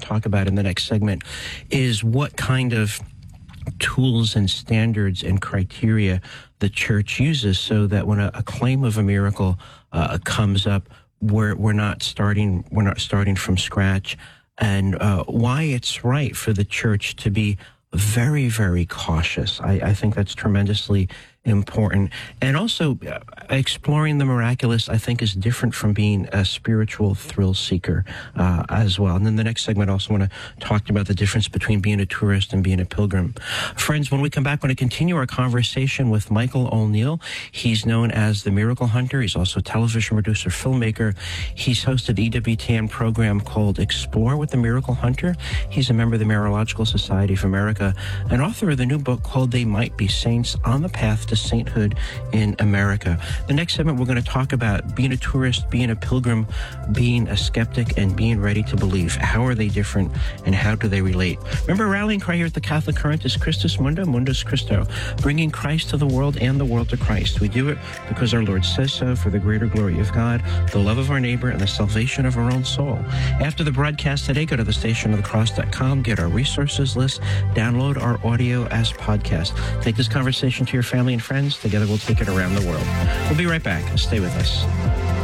talk about in the next segment is what kind of tools and standards and criteria the church uses so that when a claim of a miracle comes up, we're not starting from scratch, and why it's right for the church to be very, very cautious. I think that's tremendously important. And also, exploring the miraculous, I think, is different from being a spiritual thrill seeker as well. And then the next segment, I also want to talk about the difference between being a tourist and being a pilgrim. Friends, when we come back, we're going to continue our conversation with Michael O'Neill. He's known as the Miracle Hunter. He's also a television producer, filmmaker. He's hosted the EWTN program called Explore with the Miracle Hunter. He's a member of the Maryrological Society of America, and author of the new book called They Might Be Saints on the Path to Sainthood in America. The next segment, we're going to talk about being a tourist, being a pilgrim, being a skeptic, and being ready to believe. How are they different, and how do they relate? Remember, rallying cry here at the Catholic Current is Christus Mundo, Mundus Christo, bringing Christ to the world and the world to Christ. We do it because our Lord says so, for the greater glory of God, the love of our neighbor, and the salvation of our own soul. After the broadcast today, go to thestationofthecross.com, get our resources list, download our audio as podcast. Take this conversation to your family and friends. Together we'll take it around the world. We'll be right back. Stay with us.